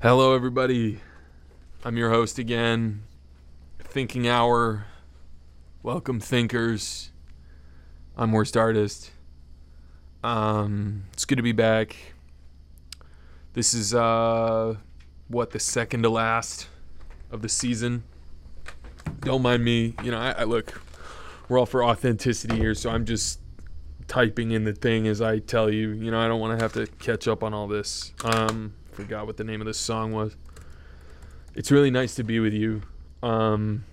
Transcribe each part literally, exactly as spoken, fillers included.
Hello, everybody. I'm your host again, Thinking Hour. Welcome, thinkers. I'm Worst Artist. Um, it's good to be back. This is, uh, what, the second to last of the season. Don't mind me. You know, I, I look, we're all for authenticity here, so I'm just typing in the thing as I tell you. You know, I don't want to have to catch up on all this. Um... Forgot what the name of this song was. It's really nice to be with you. Um,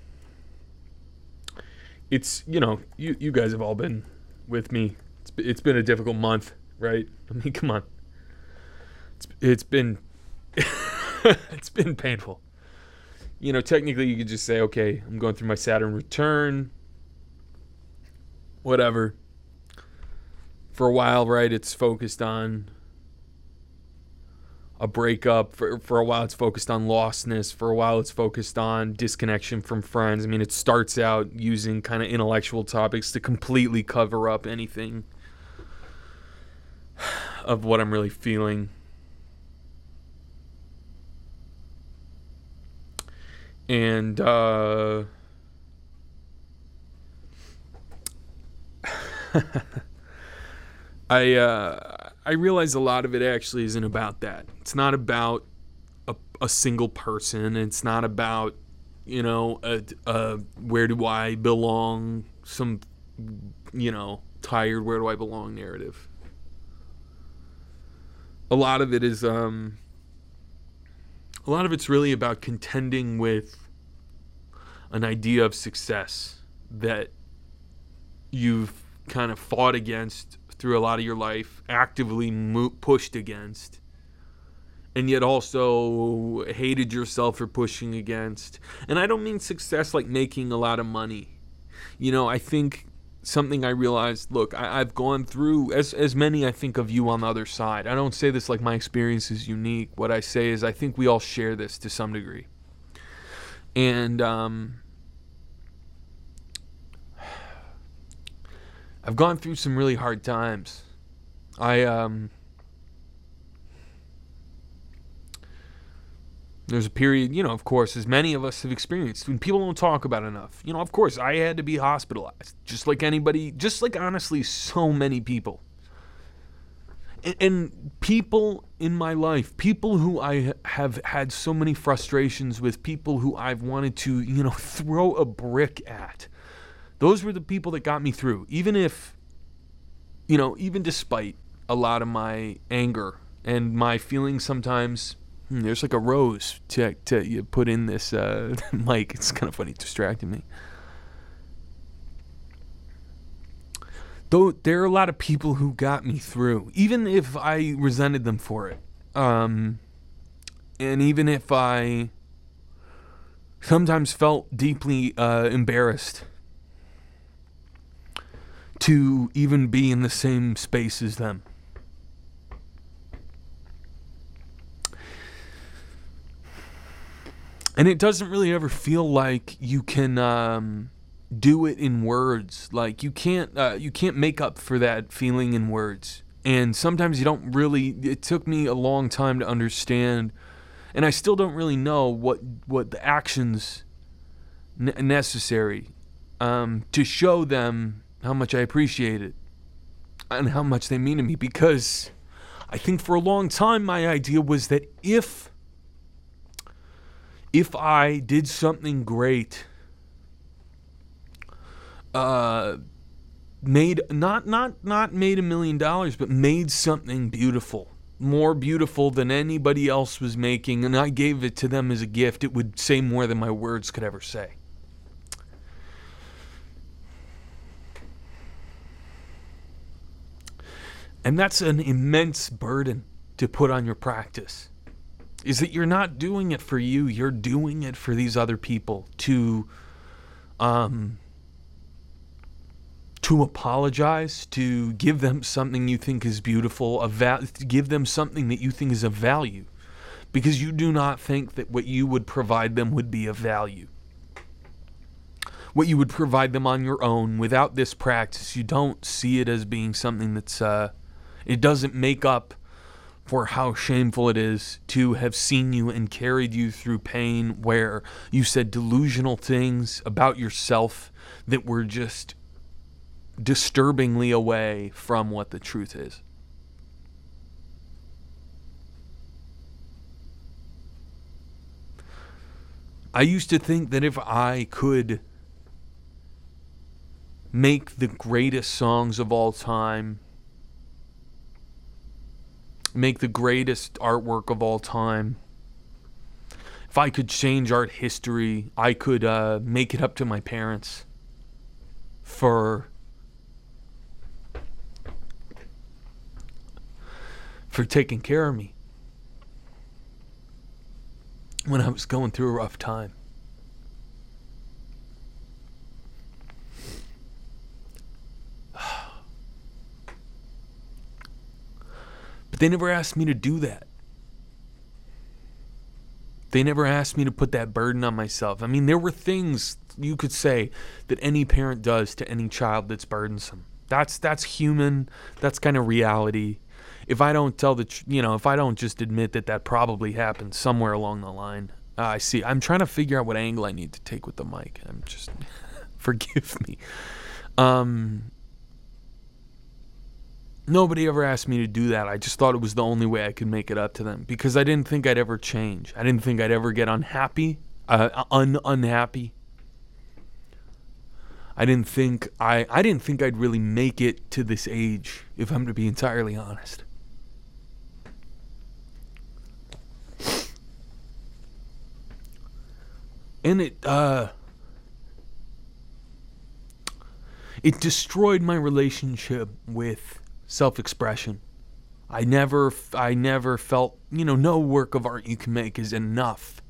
it's, you know, you, you guys have all been with me. It's, it's been a difficult month, right? I mean, come on. It's, it's been, it's been painful. You know, technically you could just say, okay, I'm going through my Saturn return. Whatever. For a while, right, it's focused on a breakup. For for a while it's focused on lostness. For a while it's focused on disconnection from friends. I mean, it starts out using kind of intellectual topics to completely cover up anything of what I'm really feeling. And uh I uh I realize a lot of it actually isn't about that. It's not about a, a single person. It's not about, you know, a, a where do I belong, some, you know, tired where do I belong narrative. A lot of it is, um, a lot of it's really about contending with an idea of success that you've kind of fought against through a lot of your life, actively mo- pushed against, and yet also hated yourself for pushing against. And I don't mean success like making a lot of money. You know, I think something I realized, look, I, I've gone through, as, as many I think of you on the other side. I don't say this like my experience is unique. What I say is I think we all share this to some degree. And, um... I've gone through some really hard times. I, um... There's a period, you know, of course, as many of us have experienced, when people don't talk about enough. You know, of course, I had to be hospitalized. Just like anybody, just like, honestly, so many people. And, and people in my life, people who I have had so many frustrations with, people who I've wanted to, you know, throw a brick at. Those were the people that got me through. Even if, you know, even despite a lot of my anger and my feelings sometimes, hmm, there's like a rose to, to you put in this uh, mic. It's kind of funny, distracting me. Though there are a lot of people who got me through, even if I resented them for it. Um, and even if I sometimes felt deeply uh, embarrassed to even be in the same space as them. And it doesn't really ever feel like you can um, do it in words. Like you can't, uh, you can't make up for that feeling in words. And sometimes you don't really. It took me a long time to understand, and I still don't really know what what the actions ne- necessary um, to show them how much I appreciate it and how much they mean to me, because I think for a long time my idea was that if if I did something great, uh, made not not not made a million dollars, but made something beautiful, more beautiful than anybody else was making, and I gave it to them as a gift, it would say more than my words could ever say. And that's an immense burden to put on your practice, is that you're not doing it for you, you're doing it for these other people to um, to apologize, to give them something you think is beautiful, a va- to give them something that you think is of value, because you do not think that what you would provide them would be of value. What you would provide them on your own without this practice, you don't see it as being something that's uh, it doesn't make up for how shameful it is to have seen you and carried you through pain where you said delusional things about yourself that were just disturbingly away from what the truth is. I used to think that if I could make the greatest songs of all time, make the greatest artwork of all time, if I could change art history, I could uh, make it up to my parents for for taking care of me when I was going through a rough time. But they never asked me to do that. They never asked me to put that burden on myself. I mean, there were things you could say that any parent does to any child that's burdensome. That's that's human. That's kind of reality. If I don't tell the, tr- you know, if I don't just admit that that probably happened somewhere along the line, uh, I see. I'm trying to figure out what angle I need to take with the mic. I'm just, forgive me. Um, nobody ever asked me to do that. I just thought it was the only way I could make it up to them because I didn't think I'd ever change. I didn't think I'd ever get unhappy, uh, un unhappy. I didn't think I I didn't think I'd really make it to this age, if I'm to be entirely honest. And it uh it destroyed my relationship with self-expression. I never I never felt, you know, no work of art you can make is enough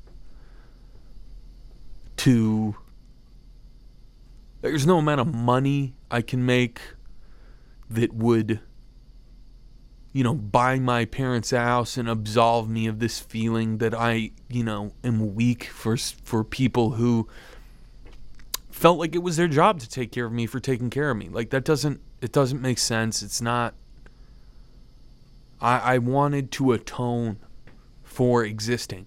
to There's no amount of money I can make that would, you know, buy my parents' house and absolve me of this feeling that I, you know, am weak for for people who felt like it was their job to take care of me for taking care of me. Like, that doesn't, it doesn't make sense. It's not, I, I wanted to atone for existing.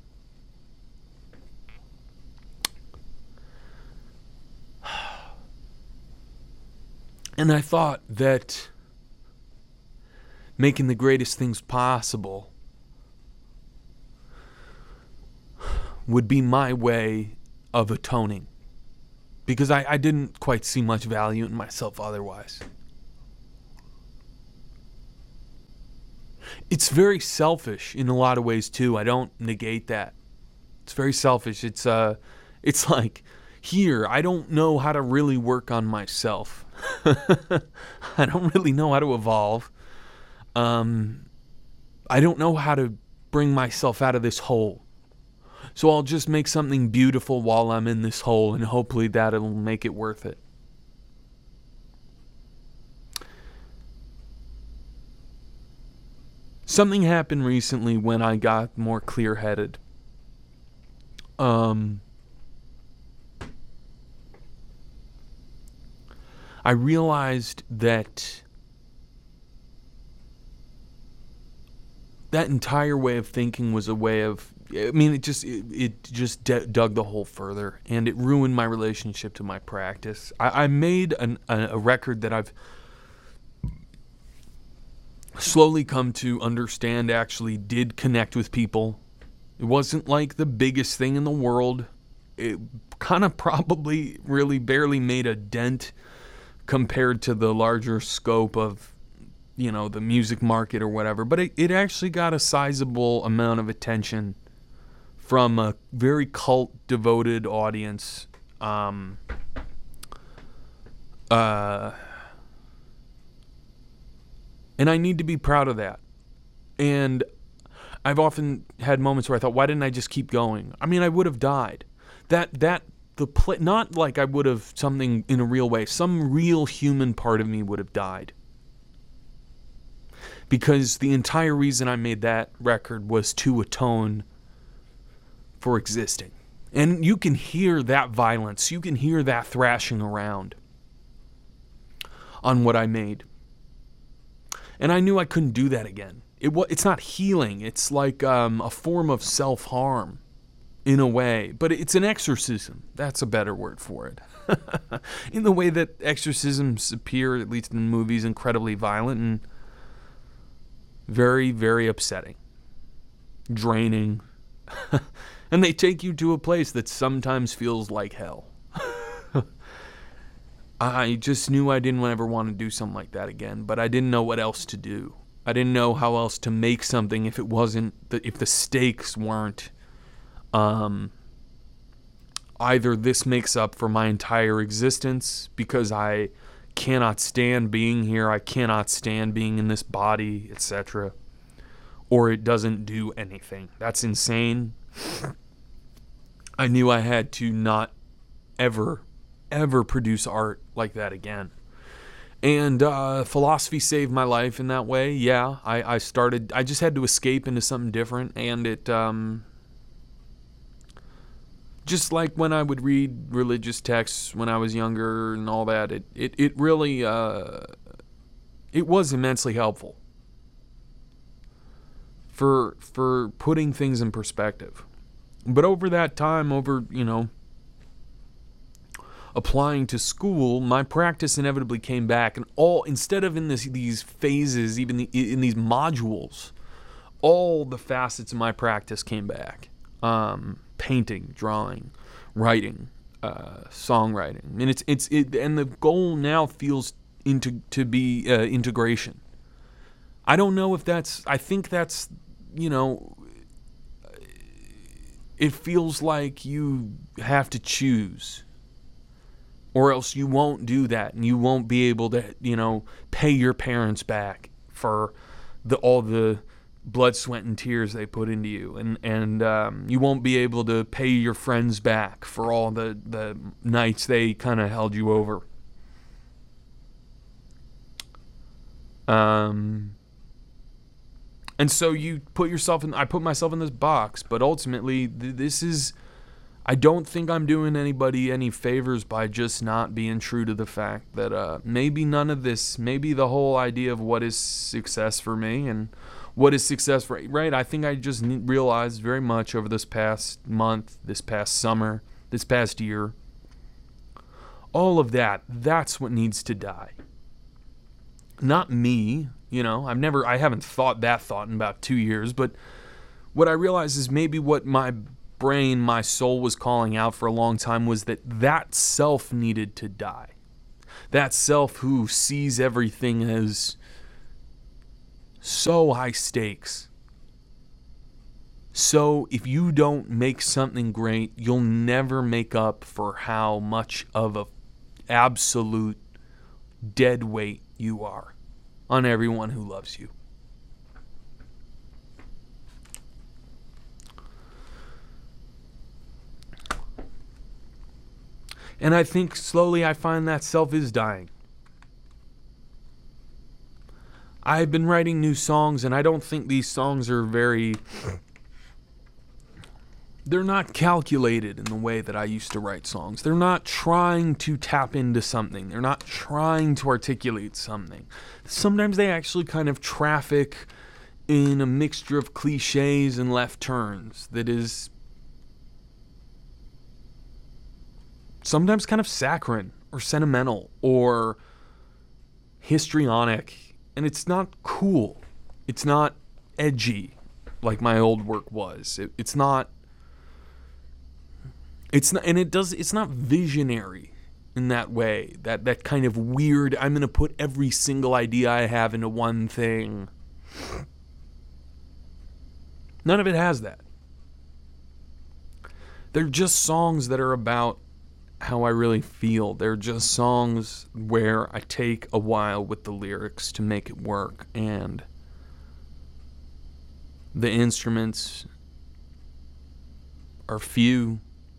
And I thought that making the greatest things possible would be my way of atoning. Because I, I didn't quite see much value in myself otherwise. It's very selfish in a lot of ways too. I don't negate that. It's very selfish. It's uh, it's like, here, I don't know how to really work on myself. I don't really know how to evolve. Um, I don't know how to bring myself out of this hole. So I'll just make something beautiful while I'm in this hole, and hopefully that'll make it worth it. Something happened recently when I got more clear-headed. Um... I realized that that entire way of thinking was a way of, I mean, it just it, it just d- dug the hole further, and it ruined my relationship to my practice. I, I made an, a, a record that I've slowly come to understand actually did connect with people. It wasn't like the biggest thing in the world. It kind of probably really barely made a dent compared to the larger scope of, you know, the music market or whatever. But it, it actually got a sizable amount of attention from a very cult-devoted audience. Um, uh, and I need to be proud of that. And I've often had moments where I thought, why didn't I just keep going? I mean, I would have died. That, that, The play, not like I would have something in a real way. Some real human part of me would have died. Because the entire reason I made that record was to atone for existing. And you can hear that violence. You can hear that thrashing around on what I made. And I knew I couldn't do that again. it wa- it's not healing. It's like um, a form of self-harm in a way, but it's an exorcism. That's a better word for it. In the way that exorcisms appear, at least in movies, incredibly violent and very, very upsetting, draining, and they take you to a place that sometimes feels like hell. I just knew I didn't ever want to do something like that again, but I didn't know what else to do. I didn't know how else to make something if it wasn't, the, if the stakes weren't, um, either this makes up for my entire existence because I cannot stand being here, I cannot stand being in this body, et cetera, or it doesn't do anything. That's insane. I knew I had to not ever, ever produce art like that again. And uh, philosophy saved my life in that way. Yeah, I, I started, I just had to escape into something different. And it, um, just like when I would read religious texts when I was younger and all that, it, it, it really, uh, it was immensely helpful for, for putting things in perspective. But over that time, over, you know, applying to school, my practice inevitably came back, and all, instead of in this, these phases, even the, in these modules, all the facets of my practice came back. Um, painting, drawing, writing, uh, songwriting, and it's it's it, and the goal now feels into to be uh, integration. I don't know if that's. I think that's, you know, it feels like you have to choose, or else you won't do that, and you won't be able to, you know, pay your parents back for the all the blood, sweat, and tears they put into you, and and um, you won't be able to pay your friends back for all the the nights they kind of held you over. Um, and so you put yourself in. I put myself in this box, but ultimately, th- this is. I don't think I'm doing anybody any favors by just not being true to the fact that uh, maybe none of this, maybe the whole idea of what is success for me and what is success for, right? I think I just realized very much over this past month, this past summer, this past year, all of that, that's what needs to die. Not me, you know, I've never, I haven't thought that thought in about two years, but what I realized is maybe what my brain, my soul was calling out for a long time was that that self needed to die. That self who sees everything as so high stakes. So if you don't make something great, you'll never make up for how much of a absolute dead weight you are on everyone who loves you. And I think slowly I find that self is dying. I've been writing new songs, and I don't think these songs are very... They're not calculated in the way that I used to write songs. They're not trying to tap into something. They're not trying to articulate something. Sometimes they actually kind of traffic in a mixture of cliches and left turns that is sometimes kind of saccharine or sentimental or histrionic, and it's not cool. It's not edgy like my old work was. It, it's not it's not and it does it's not visionary in that way. That that kind of weird, I'm going to put every single idea I have into one thing. None of it has that. They're just songs that are about how I really feel. They're just songs where I take a while with the lyrics to make it work, and the instruments are few.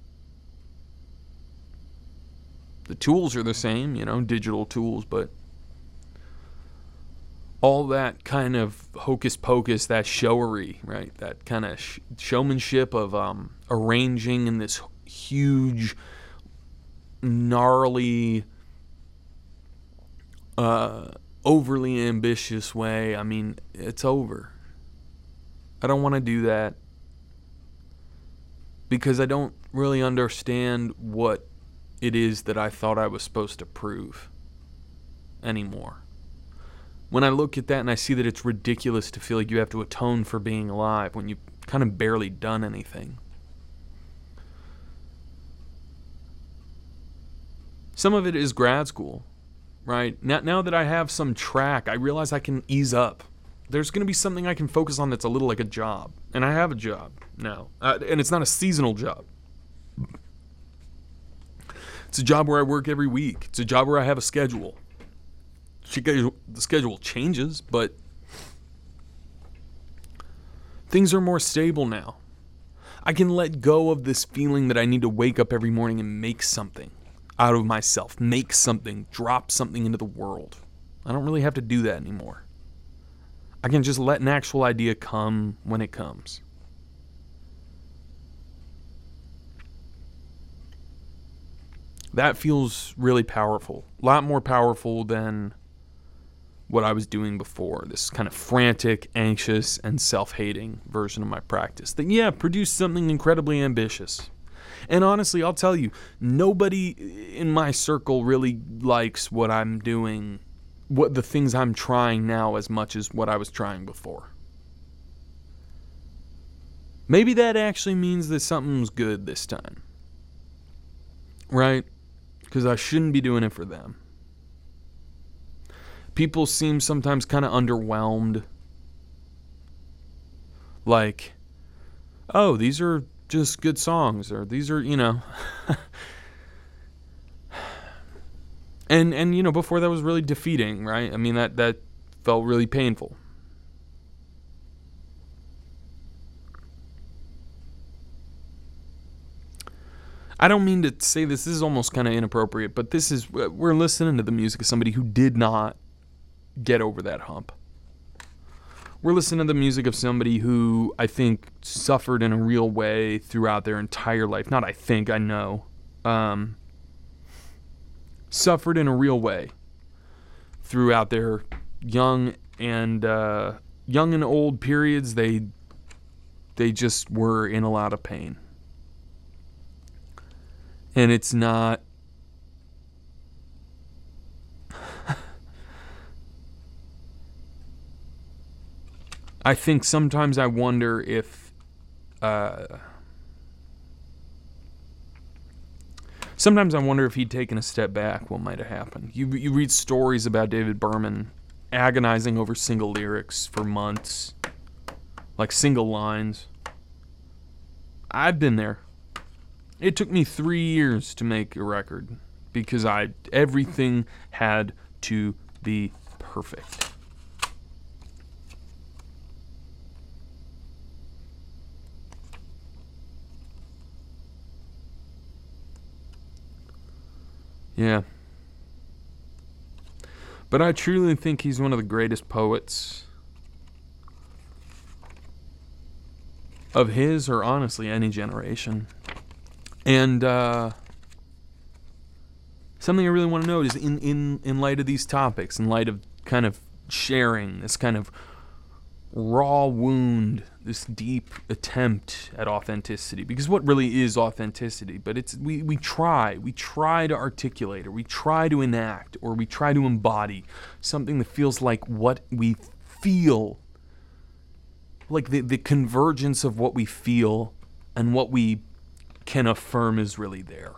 The tools are the same, you know, digital tools, but all that kind of hocus pocus, that showery, right? That kind of sh- showmanship of um, arranging in this huge, gnarly, uh, overly ambitious way. I mean, it's over. I don't want to do that because I don't really understand what it is that I thought I was supposed to prove anymore. When I look at that and I see that it's ridiculous to feel like you have to atone for being alive when you've kind of barely done anything. Some of it is grad school, right? Now, now that I have some track, I realize I can ease up. There's going to be something I can focus on that's a little like a job. And I have a job now. Uh, and it's not a seasonal job. It's a job where I work every week. It's a job where I have a schedule. The schedule changes, but things are more stable now. I can let go of this feeling that I need to wake up every morning and make something out of myself. Make something. Drop something into the world. I don't really have to do that anymore. I can just let an actual idea come when it comes. That feels really powerful. A lot more powerful than what I was doing before. This kind of frantic, anxious, and self-hating version of my practice. That, yeah, produced something incredibly ambitious. And honestly, I'll tell you, nobody in my circle really likes what I'm doing, what the things I'm trying now as much as what I was trying before. Maybe that actually means that something's good this time. Right? Because I shouldn't be doing it for them. People seem sometimes kind of underwhelmed. Like, oh, these are just good songs, or these are, you know. and, and, you know, before that was really defeating, right? I mean, that, that felt really painful. I don't mean to say this, this is almost kind of inappropriate, but this is, we're listening to the music of somebody who did not get over that hump. We're listening to the music of somebody who I think suffered in a real way throughout their entire life. Not I think, I know. Um, suffered in a real way throughout their young and uh, young and old periods. They they just were in a lot of pain. And it's not I think sometimes I wonder if uh, sometimes I wonder if he'd taken a step back, what might have happened. You you read stories about David Berman agonizing over single lyrics for months, like single lines. I've been there. It took me three years to make a record because I everything had to be perfect. Yeah. But I truly think he's one of the greatest poets of his, or honestly any generation. And uh, something I really want to note is in, in, in light of these topics, in light of kind of sharing this kind of raw wound, this deep attempt at authenticity. Because what really is authenticity? But it's we, we try, we try to articulate, or we try to enact, or we try to embody something that feels like what we feel. Like the, the convergence of what we feel and what we can affirm is really there.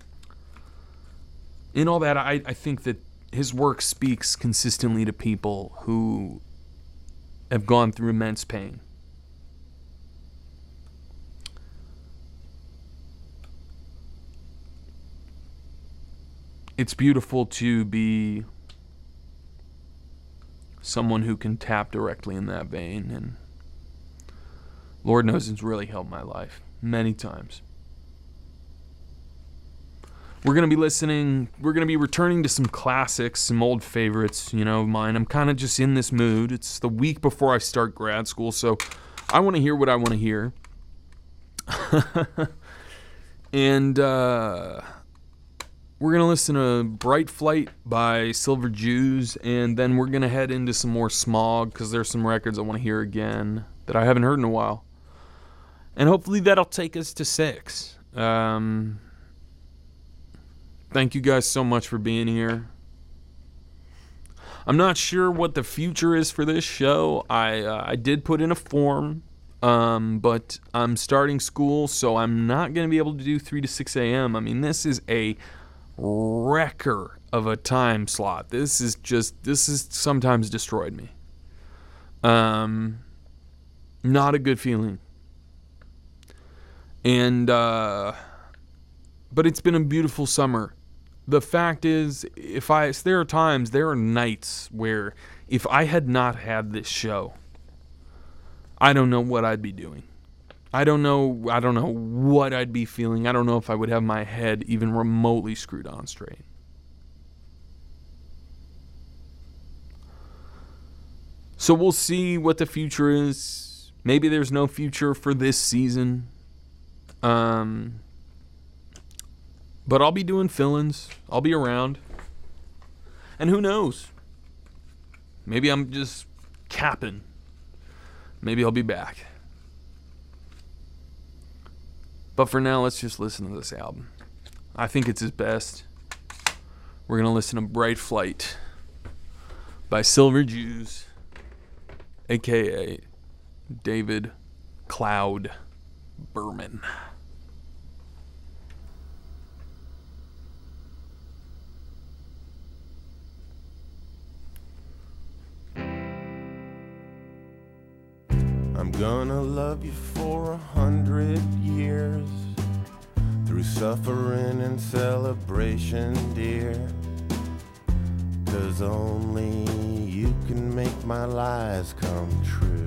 In all that, I, I think that his work speaks consistently to people who have gone through immense pain. It's beautiful to be someone who can tap directly in that vein, and Lord knows it's really helped my life many times. We're going to be listening, we're going to be returning to some classics, some old favorites, you know, mine. I'm kind of just in this mood. It's the week before I start grad school, so I want to hear what I want to hear. and uh, we're going to listen to Bright Flight by Silver Jews, and then we're going to head into some more Smog, because there's some records I want to hear again. that I haven't heard in a while. And hopefully that'll take us to six. Um, thank you guys so much for being here. I'm not sure what the future is for this show. I uh, I did put in a form, um, but I'm starting school, so I'm not going to be able to do three to six a.m. I mean, this is a wrecker of a time slot. This is just, this has sometimes destroyed me. Um, not a good feeling. And, uh, but it's been a beautiful summer. The fact is, if I, there are times, there are nights where if I had not had this show, I don't know what I'd be doing. I don't know, I don't know what I'd be feeling. I don't know if I would have my head even remotely screwed on straight. So we'll see what the future is. Maybe there's no future for this season. Um... But I'll be doing fill-ins. I'll be around. And who knows? Maybe I'm just capping. Maybe I'll be back. But for now, let's just listen to this album. I think it's his best. We're going to listen to Bright Flight by Silver Jews, a k a. David Cloud Berman. I'm gonna love you for a hundred years, through suffering and celebration, dear. 'Cause only you can make my lies come true.